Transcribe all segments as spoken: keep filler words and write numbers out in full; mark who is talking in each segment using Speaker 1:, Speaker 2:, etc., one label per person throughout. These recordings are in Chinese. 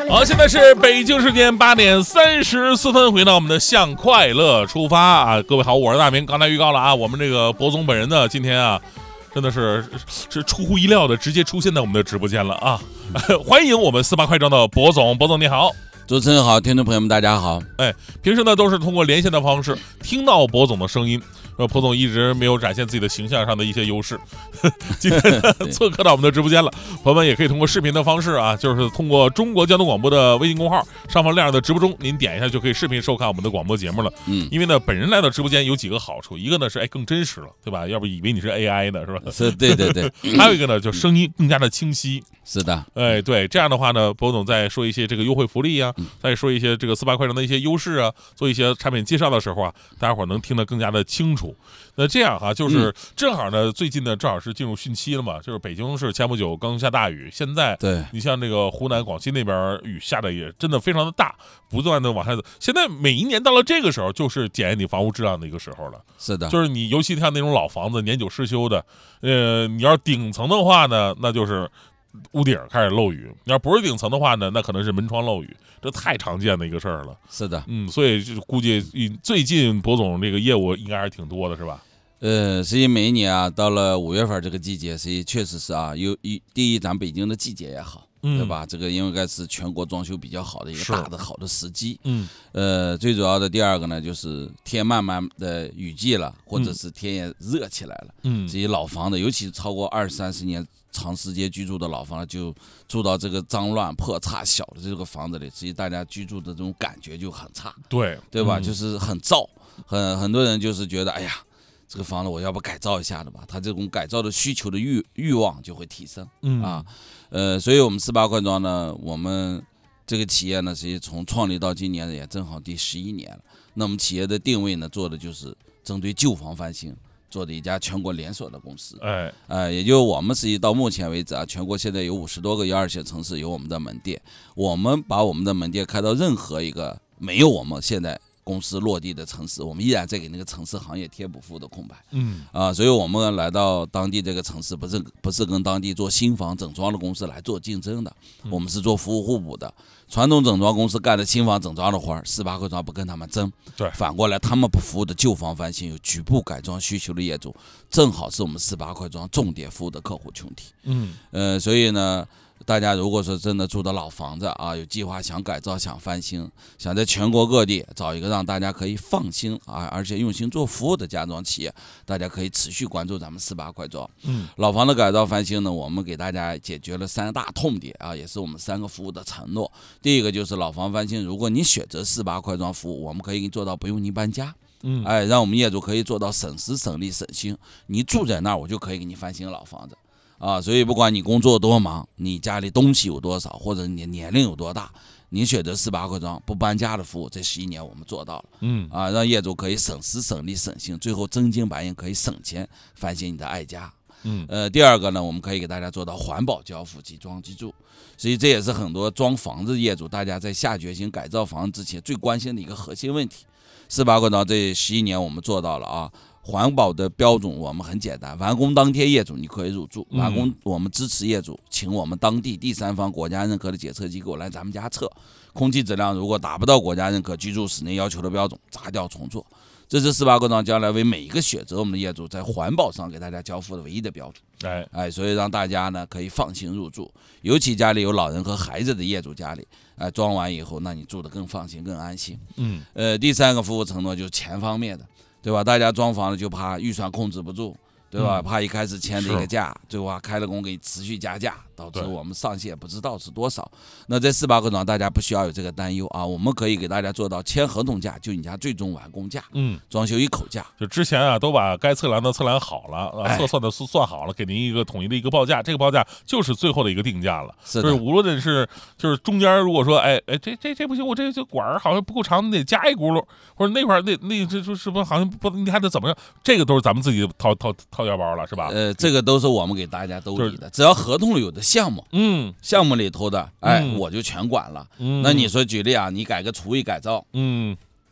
Speaker 1: 好，现在是北京时间八点三十四分，回到我们的向快乐出发啊！各位好，我是大明。刚才预告了啊，我们这个博总本人呢，今天啊，真的是是出乎意料的，直接出现在我们的直播间了啊！欢迎我们四八快装的博总，博总你好。
Speaker 2: 主持人好，听众朋友们大家好。
Speaker 1: 哎，平时呢都是通过连线的方式听到博总的声音。呃，博总一直没有展现自己的形象上的一些优势，今天做客到我们的直播间了。朋友们也可以通过视频的方式啊，就是通过中国交通广播的微信公号上方亮的直播中，您点一下就可以视频收看我们的广播节目了。嗯，因为呢，本人来到直播间有几个好处，一个呢是哎更真实了，对吧？要不以为你是 A I 呢，是吧？
Speaker 2: 是，对对对。
Speaker 1: 还有一个呢，就声音更加的清晰。
Speaker 2: 是的，
Speaker 1: 哎，对，这样的话呢，博总在说一些这个优惠福利啊，嗯、再说一些这个四八快装的一些优势啊，做一些产品介绍的时候啊，大家伙能听得更加的清楚。那这样哈、啊，就是正好呢，最近呢正好是进入汛期了嘛，就是北京市前不久刚下大雨，现在
Speaker 2: 对
Speaker 1: 你像这个湖南、广西那边雨下的也真的非常的大，不断的往下走。现在每一年到了这个时候，就是检验你房屋质量的一个时候了。
Speaker 2: 是的，
Speaker 1: 就是你尤其像那种老房子年久失修的，呃，你要顶层的话呢，那就是屋顶开始漏雨；你要不是顶层的话呢，那可能是门窗漏雨，这太常见的一个事儿了。
Speaker 2: 是的，
Speaker 1: 嗯，所以就估计最近博总这个业务应该还是挺多的，是吧？
Speaker 2: 呃，实际每一年啊，到了五月份这个季节，实际确实是啊，有一第一，咱北京的季节也好，嗯、对吧？这个应该是全国装修比较好的一个大的好的时机。嗯，呃，最主要的第二个呢，就是天慢慢的雨季了，或者是天也热起来了。嗯，这些老房子，尤其超过二三十年长时间居住的老房子，就住到这个脏乱破差小的这个房子里，实际大家居住的这种感觉就很差。对，对吧？嗯、就是很燥，很很多人就是觉得，哎呀。这个房子我要不改造一下的吧，他这种改造的需求的欲欲望就会提升，嗯啊，呃，所以我们四八快装呢，我们这个企业呢，实际从创立到今年也正好第十一年了。那我们企业的定位呢，做的就是针对旧房翻新，做的一家全国连锁的公司，哎，呃，也就我们实际到目前为止啊，全国现在有五十多个一二线城市有我们的门店，我们把我们的门店开到任何一个没有我们现在公司落地的城市，我们依然在给那个城市行业贴补付的空白。嗯啊，所以我们来到当地这个城市，不是不是跟当地做新房整装的公司来做竞争的，我们是做服务互补的。传统整装公司干的新房整装的活，四八快装不跟他们争。对，反过来他们不服务的旧房翻新有局部改装需求的业主，正好是我们四八快装重点服务的客户群体。嗯，呃，所以呢。大家如果说真的住的老房子啊，有计划想改造、想翻新，想在全国各地找一个让大家可以放心啊，而且用心做服务的家装企业，大家可以持续关注咱们四八快装。嗯，老房子改造翻新呢，我们给大家解决了三大痛点啊，也是我们三个服务的承诺。第一个就是老房翻新，如果你选择四八快装服务，我们可以给你做到不用你搬家。嗯，哎，让我们业主可以做到省时省力省心，你住在那儿，我就可以给你翻新老房子。啊，所以不管你工作多忙，你家里东西有多少，或者你年龄有多大，你选择四八快装不搬家的服务，这十一年我们做到了。嗯，啊，让业主可以省时省力省心，最后真金白银可以省钱翻新你的爱家。嗯，呃，第二个呢，我们可以给大家做到环保交付即装即住，所以这也是很多装房子业主大家在下决心改造房子之前最关心的一个核心问题。四八快装这十一年我们做到了啊。环保的标准我们很简单，完工当天业主你可以入住，完工我们支持业主请我们当地第三方国家认可的检测机构来咱们家测，空气质量如果达不到国家认可居住室内要求的标准，砸掉重做。这是四八快装将来为每一个选择我们的业主在环保上给大家交付的唯一的标准。哎哎，所以让大家呢可以放心入住，尤其家里有老人和孩子的业主家里，哎，装完以后，那你住得更放心、更安心。嗯，呃，第三个服务承诺就是钱方面的。对吧？大家装房子就怕预算控制不住，对吧？怕一开始签的一个价，最后开了工给持续加价，导致我们上线不知道是多少。那在四八快装，大家不需要有这个担忧啊，我们可以给大家做到签合同价就你家最终完工价，嗯，装修一口价。
Speaker 1: 就之前啊，都把该测量的测量好了，啊，测算的算好了，给您一个统一的一个报价，这个报价就是最后的一个定价了。是的，就是无论是就是中间如果说，哎哎，这这这不行，我这这管儿好像不够长，你得加一轱辘，或者那块那那这就是不好像不你还得怎么样？这个都是咱们自己掏掏掏腰包了，是吧？
Speaker 2: 呃，这个都是我们给大家兜底的，只要合同里有的项目，嗯，项目里头的，哎，嗯、我就全管了。嗯，那你说举例啊，你改个厨艺改造，嗯，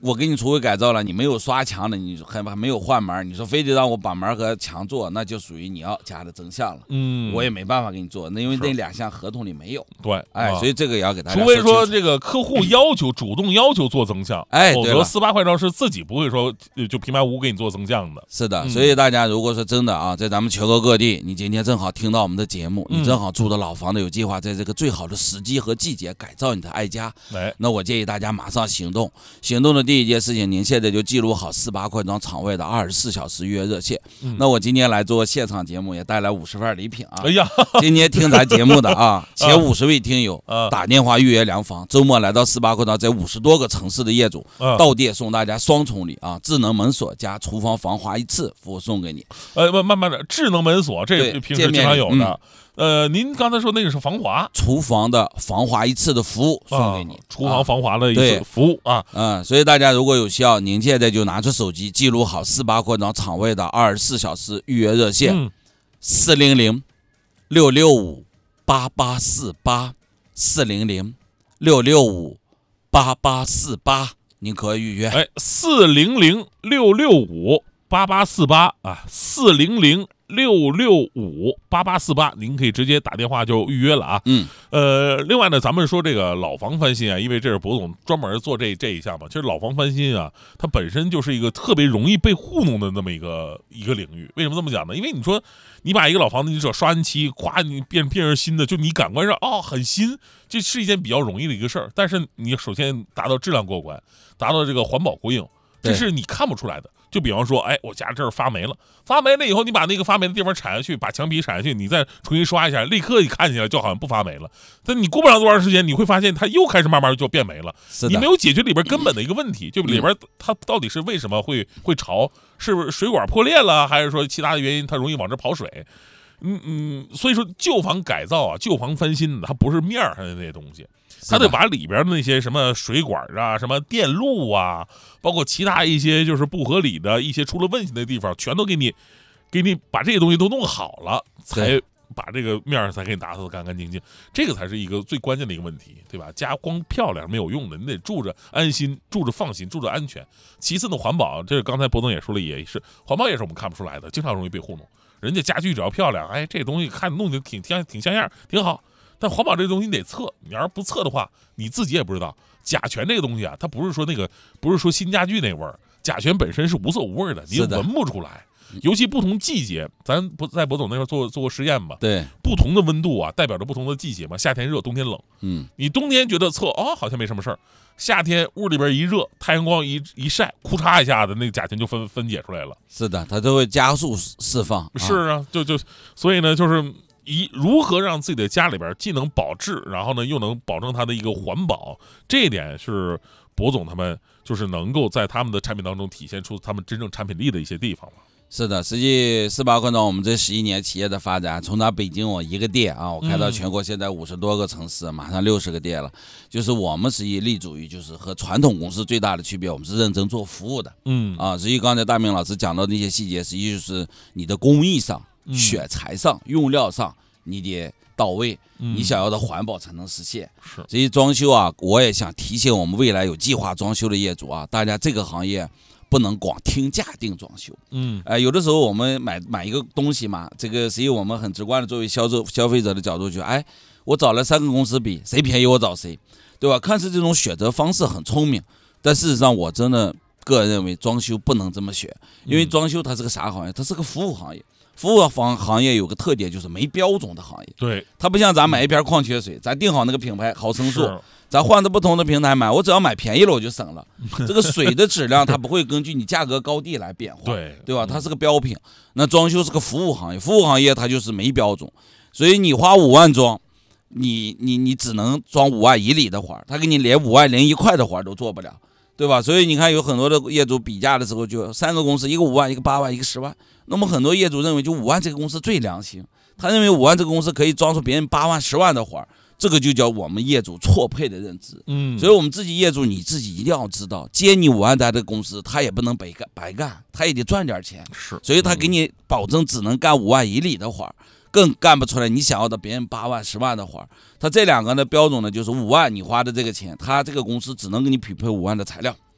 Speaker 2: 我给你除灰改造了，你没有刷墙的，你还还没有换门，你说非得让我把门和墙做，那就属于你要加的增项了。嗯，我也没办法给你做，那因为那两项合同里没有。
Speaker 1: 对，
Speaker 2: 哎，
Speaker 1: 啊、
Speaker 2: 所以这个也要给大家。
Speaker 1: 除非说这个客户要求主动要求做增项，
Speaker 2: 哎，
Speaker 1: 否则四八快照是自己不会说就平白无故给你做增项的。
Speaker 2: 是的，所以大家如果说真的啊，在咱们全国各地，你今天正好听到我们的节目，你正好住的老房子有计划在这个最好的时机和季节改造你的爱家，
Speaker 1: 哎，
Speaker 2: 那我建议大家马上行动。行动的第一件事情，您现在就记录好四八快装场外的二十四小时预约热线。嗯、那我今天来做现场节目，也带来五十份礼品啊！
Speaker 1: 哎呀，
Speaker 2: 今天听咱节目的啊，前五十位听友、啊、打电话预约良房，周末来到四八快装，在五十多个城市的业主、啊、到店送大家双重礼啊，智能门锁加厨房防滑一次服务送给你。
Speaker 1: 呃，慢慢的，智能门锁这平时经常有的。呃，您刚才说那个是防滑，
Speaker 2: 厨房的防滑一次的服务送给你，啊、
Speaker 1: 厨房防滑的一次服务啊，
Speaker 2: 嗯，所以大家如果有需要，您现在就拿出手机记录好四八快装场外的二十四小时预约热线，四零零六六五八八四八四零零六六五八八四八，您可以预约。
Speaker 1: 哎，四零零六六五八八四八啊，四零零。六六五八八四八，您可以直接打电话就预约了啊。
Speaker 2: 嗯，
Speaker 1: 呃，另外呢，咱们说这个老房翻新啊，因为这是博总专门做这这一项嘛。其实老房翻新啊，它本身就是一个特别容易被糊弄的那么一个一个领域。为什么这么讲呢？因为你说你把一个老房子，你只要刷完漆，咵，你变变成新的，就你感官上哦很新，这是一件比较容易的一个事儿。但是你首先达到质量过关，达到这个环保过硬，这是你看不出来的。就比方说，哎，我家这儿发霉了，发霉了以后，你把那个发霉的地方铲下去，把墙皮铲下去，你再重新刷一下，立刻你看起来就好像不发霉了。但你过不了多长时间，你会发现它又开始慢慢就变霉了。你没有解决里边根本的一个问题，就里边它到底是为什么会会潮？是不是水管破裂了，还是说其他的原因它容易往这跑水？嗯嗯，所以说旧房改造啊，旧房翻新，它不是面上的那些东西。他得把里边的那些什么水管啊、什么电路啊，包括其他一些就是不合理的一些出了问题的地方，全都给你，给你把这些东西都弄好了，才把这个面才给你打扫得干干净净。这个才是一个最关键的一个问题，对吧？家光漂亮没有用的，你得住着安心，住着放心，住着安全。其次呢，环保，这个刚才博总也说了，也是环保也是我们看不出来的，经常容易被糊弄。人家家具只要漂亮，哎，这东西看弄得挺挺挺像样，挺好。但环保这个东西你得测，你要是不测的话，你自己也不知道。甲醛这个东西啊，它不是说那个，不是说新家具那味儿，甲醛本身是无色无味的，你闻不出来。尤其不同季节，咱不在博总那块做做过实验嘛？
Speaker 2: 对，
Speaker 1: 不同的温度啊，代表着不同的季节嘛。夏天热，冬天冷。嗯，你冬天觉得测哦，好像没什么事儿，夏天屋里边一热，太阳光一一晒，库嚓一下子，那个甲醛就分分解出来了。
Speaker 2: 是的，它都会加速释放。
Speaker 1: 是啊，就就所以呢，就是。一如何让自己的家里边既能保质，然后呢又能保证它的一个环保，这一点是博总他们就是能够在他们的产品当中体现出他们真正产品力的一些地方了。
Speaker 2: 是的，实际四八快装我们这十一年企业的发展，从咱北京我一个店啊，我开到全国现在五十多个城市，马上六十个店了。就是我们实际立足于就是和传统公司最大的区别，我们是认真做服务的。嗯啊，实际刚才大明老师讲到那些细节，实际就是你的工艺上。选材上、用料上，你得到位，你想要的环保才能实现。是，所以装修啊，我也想提醒我们未来有计划装修的业主啊，大家这个行业不能光听价定装修。嗯，哎、呃，有的时候我们买买一个东西嘛，这个实际我们很直观的作为销售消费者的角度去，哎，我找了三个公司比，谁便宜我找谁，对吧？看似这种选择方式很聪明，但事实上我真的个人认为装修不能这么选，因为装修它是个啥行业？它是个服务行业。服务行行业有个特点，就是没标准的行业。
Speaker 1: 对，
Speaker 2: 它不像咱买一瓶矿泉水，咱定好那个品牌毫升数，咱换着不同的平台买，我只要买便宜了我就省了。这个水的质量它不会根据你价格高低来变化，
Speaker 1: 对
Speaker 2: 对吧？它是个标品。那装修是个服务行业，服务行业它就是没标准，所以你花五万装，你你你只能装五万以里的活，他给你连五万零一块的活都做不了。对吧？所以你看，有很多的业主比价的时候，就三个公司，一个五万，一个八万，一个十万。那么很多业主认为，就五万这个公司最良心，他认为五万这个公司可以装出别人八万、十万的活儿，这个就叫我们业主错配的认知。嗯，所以我们自己业主，你自己一定要知道，接你五万单的公司，他也不能白干白干，他也得赚点钱。
Speaker 1: 是，
Speaker 2: 所以他给你保证只能干五万以里的活儿。更干不出来你想要的别人八万十万的活儿，他这两个的标准呢，就是五万你花的这个钱，他这个公司只能给你匹配五万的材料，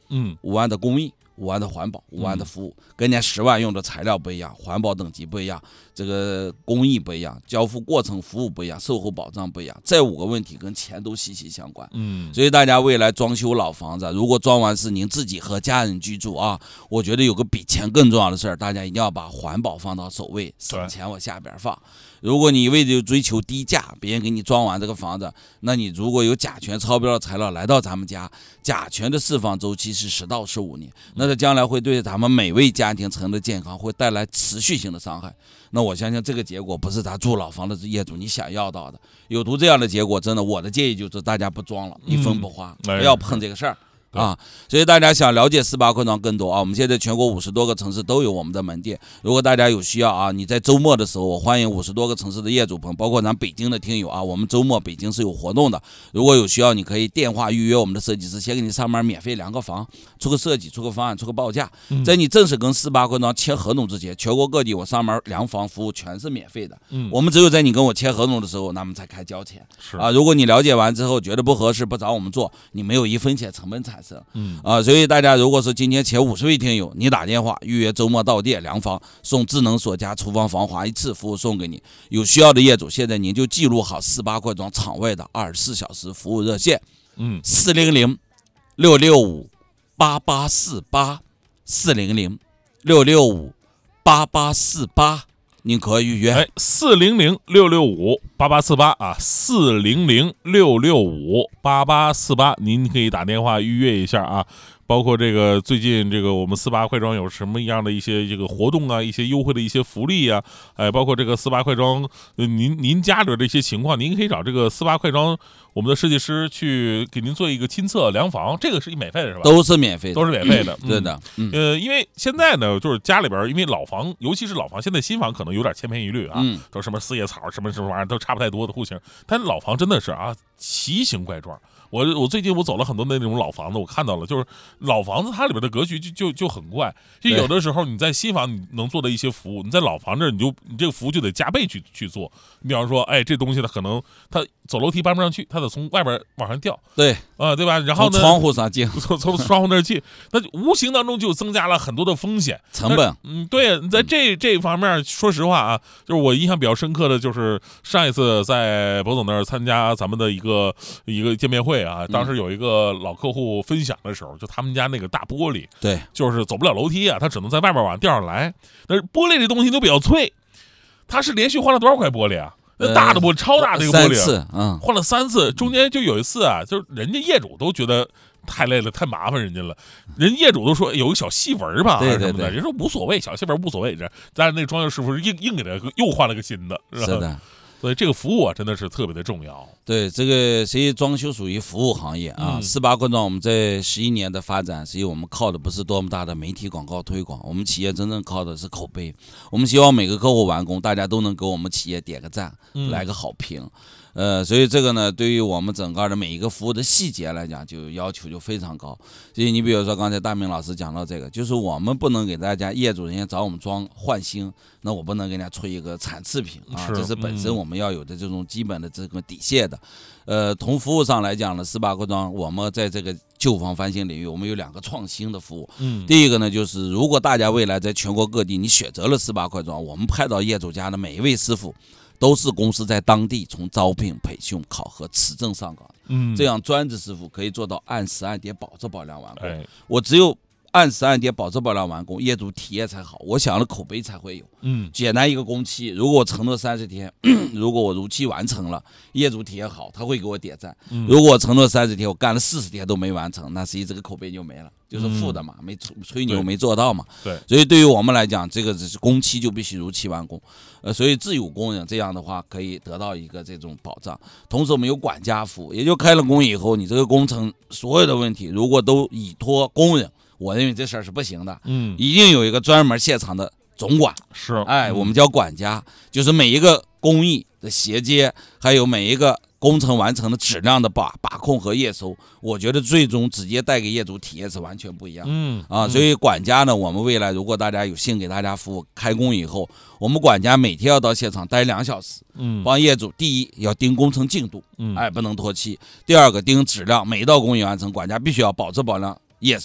Speaker 2: 嗯，五万的工艺，五万的环保，五万的服务，跟人家十万用的材料不一样，环保等级不一样，这个工艺不一样，交付过程服务不一样，售后保障不一样，这五个问题跟钱都息息相关。嗯，所以大家未来装修老房子，如果装完是您自己和家人居住啊，我觉得有个比钱更重要的事儿，大家一定要把环保放到首位，省钱往下边放。如果你为了追求低价，别人给你装完这个房子，那你如果有甲醛超标的材料来到咱们家，甲醛的释放周期是十到十五年，那这将来会对咱们每位家庭成员的健康会带来持续性的伤害。那我相信这个结果不是咱住老房的业主你想要到的。有图这样的结果，真的我的建议就是大家不装了，一分不花，不要碰这个事儿。啊，所以大家想了解四八快装更多啊，我们现在全国五十多个城市都有我们的门店。如果大家有需要啊，你在周末的时候，我欢迎五十多个城市的业主朋友，包括咱北京的听友啊，我们周末北京是有活动的。如果有需要，你可以电话预约我们的设计师，先给你上门免费量个房，出个设计，出个方案，出个报价。在你正式跟四八快装签合同之前，全国各地我上门量房服务全是免费的。嗯，我们只有在你跟我签合同的时候，那么才开交钱。是啊，如果你了解完之后觉得不合适，不找我们做，你没有一分钱成本产生。嗯啊。所以大家如果是今天前五十位听友，你打电话预约周末到店量房，送智能锁家厨房防滑一次服务送给你。有需要的业主，现在您就记录好四八快装场外的二十四小时服务热线，嗯，四零零六六五八八四八，四零零六六五八八四八。您可以预约，
Speaker 1: 哎，四零零六六五八八四八啊，四零零六六五八八四八，您可以打电话预约一下啊。包括这个最近这个我们四八快装有什么样的一些这个活动啊，一些优惠的一些福利啊，哎，包括这个四八快装，呃、您您家里的一些情况，您可以找这个四八快装我们的设计师去给您做一个亲测量房，这个是免费的是吧？
Speaker 2: 都是免费的，
Speaker 1: 都是免费的，
Speaker 2: 对、嗯、的、嗯。
Speaker 1: 呃，因为现在呢，就是家里边因为老房，尤其是老房，现在新房可能有点千篇一律啊，嗯、都什么四叶草什么什么玩意儿都差不太多的户型，但老房真的是啊奇形怪状。我我最近我走了很多那种老房子，我看到了，就是老房子它里边的格局就就就很怪，就有的时候你在新房你能做的一些服务，你在老房这你就你这个服务就得加倍去去做。你比方说，哎，这东西它可能它走楼梯搬不上去，它得从外边往上吊，
Speaker 2: 对
Speaker 1: 啊、呃，对吧？然后呢，
Speaker 2: 从窗户上进，
Speaker 1: 从从窗户那儿进，那无形当中就增加了很多的风险
Speaker 2: 成本。
Speaker 1: 嗯，对，在这这方面，说实话啊，就是我印象比较深刻的就是上一次在博总那儿参加咱们的一个一个见面会啊，当时有一个老客户分享的时候，就他们家那个大玻璃，
Speaker 2: 对，
Speaker 1: 就是走不了楼梯啊，他只能在外边往吊上来。但是玻璃这东西都比较脆，他是连续换了多少块玻璃啊？那大的玻璃，超大的一个玻璃，
Speaker 2: 三次，嗯，
Speaker 1: 换了三次，中间就有一次啊，就是人家业主都觉得太累了，太麻烦人家了，人业主都说有个小细纹吧，
Speaker 2: 对对对，
Speaker 1: 人说无所谓，小细纹无所谓，这但是那个装修师傅硬硬给他又换了个新的，是吧？
Speaker 2: 是的。
Speaker 1: 所以这个服务啊，真的是特别的重要。
Speaker 2: 对，这个实际装修属于服务行业啊。四八快装我们在十一年的发展，实际我们靠的不是多么大的媒体广告推广，我们企业真正靠的是口碑。我们希望每个客户完工，大家都能给我们企业点个赞，嗯、来个好评。呃，所以这个呢，对于我们整个的每一个服务的细节来讲，就要求就非常高。所以你比如说刚才大明老师讲到这个，就是我们不能给大家业主人家找我们装换新，那我不能给人家出一个残次品啊，这是本身我们要有的这种基本的这个底线的。呃，从服务上来讲呢，四八快装我们在这个旧房翻新领域，我们有两个创新的服务。嗯，第一个呢，就是如果大家未来在全国各地你选择了四八快装，我们派到业主家的每一位师傅，都是公司在当地从招聘、培训、考核、持证上岗，嗯，这样专职师傅可以做到按时按点保质保量完工。哎、我只有按时按点保质保量完工，业主体验才好，我想的口碑才会有。嗯，简单一个工期，如果我承诺三十天，如果我如期完成了，业主体验好，他会给我点赞。嗯、如果我承诺三十天，我干了四十天都没完成，那实际这个口碑就没了。就是负的嘛，没吹牛没做到嘛。对，所以对于我们来讲，这个只是工期就必须如期完工。呃，所以自有工人这样的话可以得到一个这种保障。同时我们有管家服务，也就开了工以后，你这个工程所有的问题如果都依托工人，我认为这事儿是不行的。嗯，一定有一个专门现场的总管。是，哎，我们叫管家，就是每一个工艺的衔接，还有每一个工程完成的质量的把把控和验收，我觉得最终直接带给业主体验是完全不一样。嗯啊，所以管家呢，我们未来如果大家有幸给大家服务，开工以后，我们管家每天要到现场待两小时，嗯，帮业主第一要盯工程进度，嗯，哎，不能拖期；第二个盯质量，每一道工艺完成，管家必须要保质保量验收。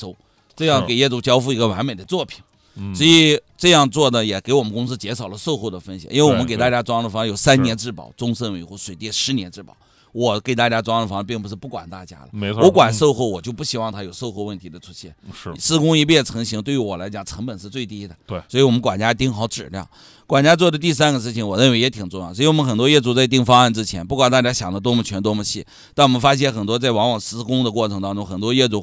Speaker 2: 这样给业主交付一个完美的作品。所以这样做呢，也给我们公司减少了售后的风险，因为我们给大家装的房有三年质保、终身维护、水电十年质保。我给大家装的房并不是不管大家了，
Speaker 1: 没错，
Speaker 2: 我管售后，我就不希望它有售后问题的出现。
Speaker 1: 是，
Speaker 2: 施工一遍成型，对于我来讲成本是最低的。
Speaker 1: 对，
Speaker 2: 所以我们管家盯好质量。管家做的第三个事情，我认为也挺重要，所以我们很多业主在定方案之前，不管大家想的多么全多么细，但我们发现很多在往往施工的过程当中，很多业主